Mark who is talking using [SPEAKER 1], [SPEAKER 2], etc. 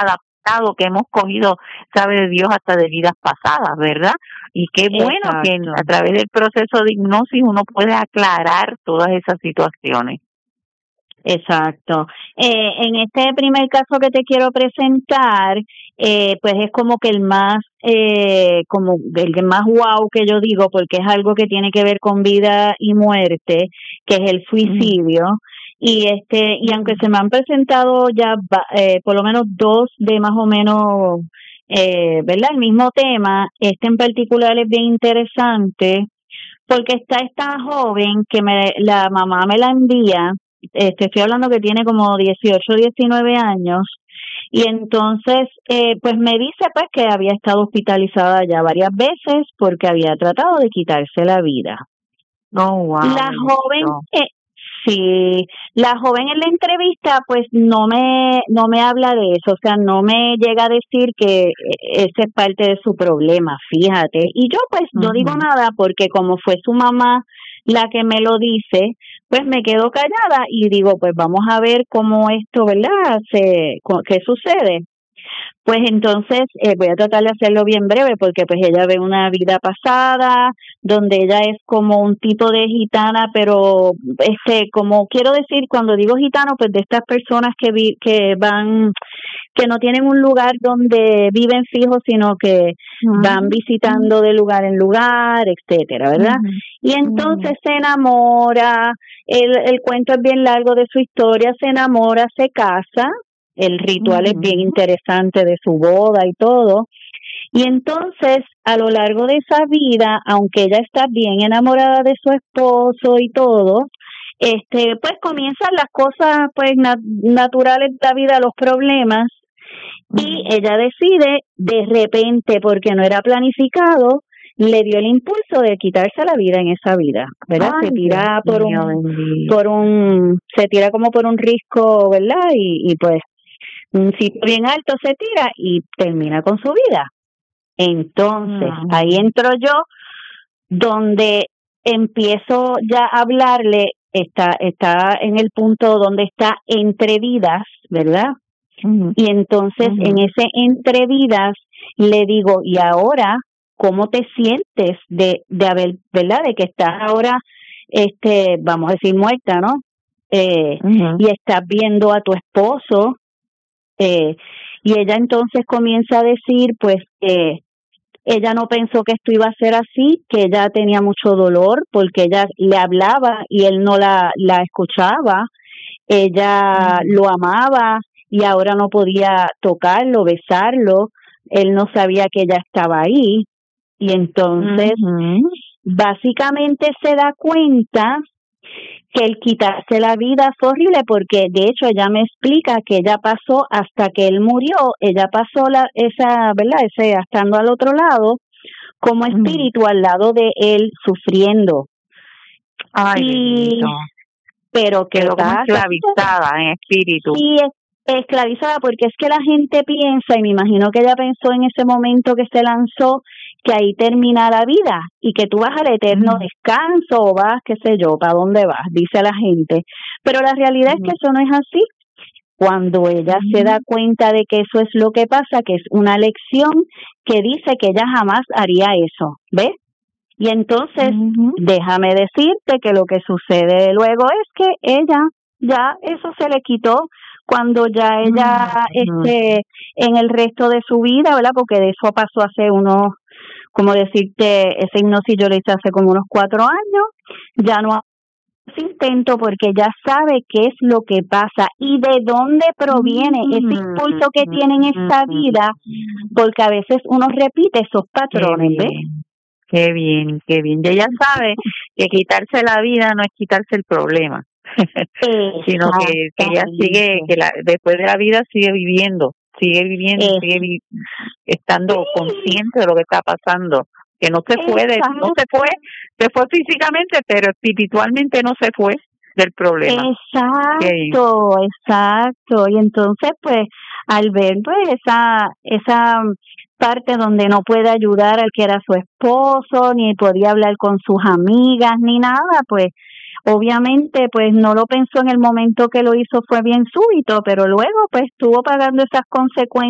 [SPEAKER 1] adaptado, que hemos cogido, sabe de Dios, hasta de vidas pasadas, ¿verdad? Y qué bueno que a través del proceso de hipnosis uno puede aclarar todas esas situaciones.
[SPEAKER 2] Exacto. En este primer caso que te quiero presentar, pues es como que el más wow que yo digo, porque es algo que tiene que ver con vida y muerte, que es el suicidio. Y aunque se me han presentado ya por lo menos dos de más o menos, ¿verdad? El mismo tema, este en particular es bien interesante, porque está esta joven que la mamá me la envía. Estoy hablando que tiene como 18, 19 años, y entonces pues me dice pues que había estado hospitalizada ya varias veces porque había tratado de quitarse la vida.
[SPEAKER 1] Wow.
[SPEAKER 2] La joven, sí, la joven en la entrevista pues no me habla de eso, o sea, no me llega a decir que ese es parte de su problema, fíjate. Y yo pues no digo nada porque como fue su mamá la que me lo dice, pues me quedo callada y digo, pues vamos a ver cómo esto, ¿verdad? ¿Qué sucede? Pues entonces voy a tratar de hacerlo bien breve porque pues ella ve una vida pasada donde ella es como un tipo de gitana, pero como quiero decir, cuando digo gitano, pues de estas personas que van, que no tienen un lugar donde viven fijos, sino que van visitando de lugar en lugar, etcétera, ¿verdad? Y entonces se enamora, el cuento es bien largo de su historia, se enamora, se casa. El ritual es bien interesante de su boda y todo. Y entonces, a lo largo de esa vida, aunque ella está bien enamorada de su esposo y todo, pues comienzan las cosas pues naturales de la vida, los problemas, y ella decide de repente, porque no era planificado, le dio el impulso de quitarse la vida en esa vida, ¿verdad? Se tira se tira como por un risco, ¿verdad? Y pues un sitio bien alto se tira y termina con su vida. Entonces, ahí entro yo, donde empiezo ya a hablarle, está en el punto donde está entre vidas, ¿verdad? Y entonces en ese entre vidas le digo, y ahora, ¿cómo te sientes de haber, ¿verdad? De que estás ahora, vamos a decir, muerta, ¿no? Y estás viendo a tu esposo. Y ella entonces comienza a decir pues que ella no pensó que esto iba a ser así, que ella tenía mucho dolor porque ella le hablaba y él no la escuchaba, ella lo amaba y ahora no podía tocarlo, besarlo, él no sabía que ella estaba ahí, y entonces básicamente se da cuenta que el quitarse la vida fue horrible, porque de hecho ella me explica que ella pasó hasta que él murió, ella pasó ¿verdad? Estando al otro lado, como espíritu al lado de él sufriendo.
[SPEAKER 1] Ay,
[SPEAKER 2] pero que
[SPEAKER 1] quedó como esclavizada en espíritu.
[SPEAKER 2] Sí, esclavizada, porque es que la gente piensa, y me imagino que ella pensó en ese momento que se lanzó, que ahí termina la vida y que tú vas al eterno descanso o vas, qué sé yo, ¿para dónde vas? Dice la gente. Pero la realidad es que eso no es así. Cuando ella se da cuenta de que eso es lo que pasa, que es una lección que dice que ella jamás haría eso, ¿ves? Y entonces, déjame decirte que lo que sucede luego es que ella, ya eso se le quitó cuando ya ella, en el resto de su vida, ¿verdad? Porque de eso pasó hace como decirte, esa hipnosis yo la hice hace como unos 4 años, ya no hace intento porque ya sabe qué es lo que pasa y de dónde proviene ese impulso que tiene en esta vida, porque a veces uno repite esos patrones, ¿ves?
[SPEAKER 1] Qué bien, qué bien. Y ella sabe que quitarse la vida no es quitarse el problema, sino que ella sigue, después de la vida sigue viviendo, sigue estando consciente de lo que está pasando, que no se fue, se fue físicamente, pero espiritualmente no se fue del problema.
[SPEAKER 2] Exacto. Y entonces, pues, al ver pues esa parte donde no puede ayudar al que era su esposo, ni podía hablar con sus amigas, ni nada, pues, obviamente, pues, no lo pensó en el momento que lo hizo, fue bien súbito, pero luego, pues, estuvo pagando esas consecuencias